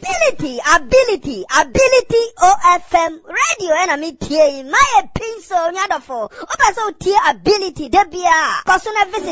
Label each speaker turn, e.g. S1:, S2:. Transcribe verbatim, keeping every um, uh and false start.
S1: ability, ability, ability O F M radio and a meet my pencil, yadafo. Opa so tea ability, debia. Cause when I visit